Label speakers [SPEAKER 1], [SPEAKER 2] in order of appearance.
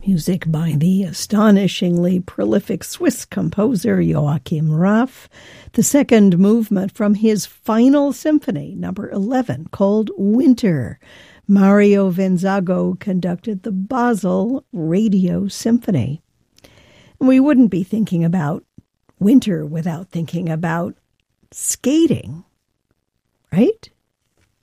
[SPEAKER 1] Music by the astonishingly prolific Swiss composer Joachim Raff, the second movement from his final symphony, number 11, called Winter. Mario Venzago conducted the Basel Radio Symphony. And we wouldn't be thinking about winter without thinking about skating, right?